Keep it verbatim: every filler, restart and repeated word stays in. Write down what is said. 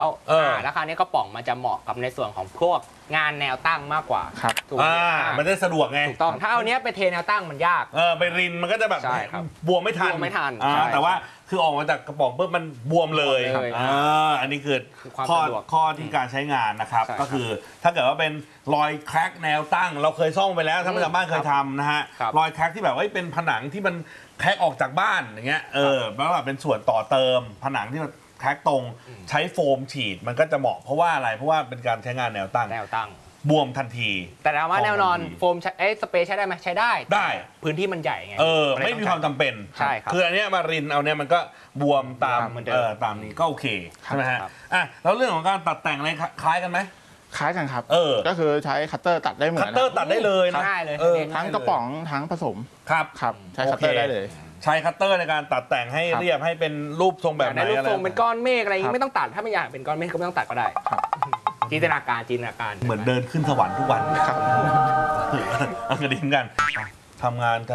เอาเออแล้วคราวนี้กระป๋องมันจะเหมาะกับในส่วนของพวกงานแนวตั้งมากกว่าครับถูกอ่ามันได้สะดวกไงถูกต้องถ้าเอาเนี้ยไปเทแนวตั้งมันยากเออไปรินมันก็จะแบบบวมไม่ทันไม่ทันอ่าแต่ว่าคือออกมาจากกระป๋องปุ๊บมันบวมเลยอ่าอันนี้คือข้อข้อที่การใช้งานนะครับก็คือถ้าเกิดว่าเป็นรอยแคร็กแนวตั้งเราเคยซ่อมไปแล้วท่านผู้ชมบ้านเคยทำนะฮะรอยแคร็กที่แบบว่าเป็นผนังที่มันแคร็กออกจากบ้านอย่างเงี้ยเออแล้วแบบเป็นส่วนต่อเติมผนังที่มันแคร็กตรงใช้โฟมฉีดมันก็จะเหมาะเพราะว่าอะไรเพราะว่าเป็นการใช้งานแนวตั้งแนวตั้งบวมทันทีแต่ถามว่าแนวนอนโฟมเอ๊ะสเปรย์ใช้ได้ไหมใช้ได้ได้พื้นที่มันใหญ่ไงเออไม่มีความจำเป็นใช่ครับคืออันนี้มารินเอาเนี่ยมันก็บวมตามเออตามนี้ก็โอเคใช่ไหมฮะอ่ะแล้วเรื่องของการตัดแต่งอะไรคล้ายกันไหมคล้ายกันครับเออก็คือใช้คัตเตอร์ตัดได้เหมือนคัตเตอร์ตัดได้เลยนะง่ายเลยทั้งกระป๋องทั้งผสมครับครับใช้คัตเตอร์ได้เลยใช้คัตเตอร์ในการตัดแต่งให้เรียบให้เป็นรูปทรงแบบไหนรูปทรงเป็นก้อนเมฆอะไรอย่างนี้ไม่ต้องตัดถ้าไม่อยากเป็นก้อนเมฆก็ไม่ต้องตัดก็ได้จินตนาการจินตนาการเหมือนเดินขึ้นสวรรค์ทุกวันครับกระดิ่งกันทำงาน